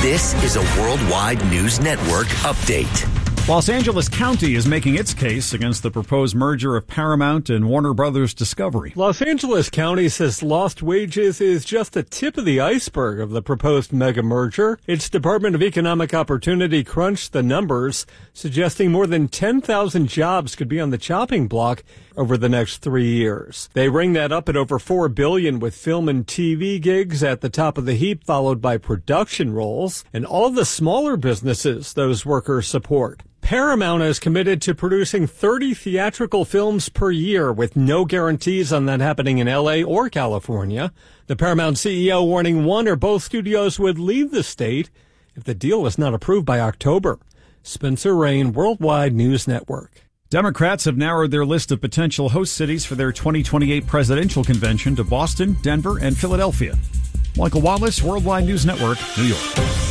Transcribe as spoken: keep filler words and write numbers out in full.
This is a Worldwide News Network update. Los Angeles County is making its case against the proposed merger of Paramount and Warner Brothers Discovery. Los Angeles County says lost wages is just the tip of the iceberg of the proposed mega merger. Its Department of Economic Opportunity crunched the numbers, suggesting more than ten thousand jobs could be on the chopping block over the next three years. They ring that up at over four billion dollars, with film and T V gigs at the top of the heap, followed by production roles and all the smaller businesses those workers support. Paramount is committed to producing thirty theatrical films per year, with no guarantees on that happening in L A or California. The Paramount C E O warning one or both studios would leave the state if the deal was not approved by October. Spencer Rain, Worldwide News Network. Democrats have narrowed their list of potential host cities for their twenty twenty-eight presidential convention to Boston, Denver, and Philadelphia. Michael Wallace, Worldwide News Network, New York.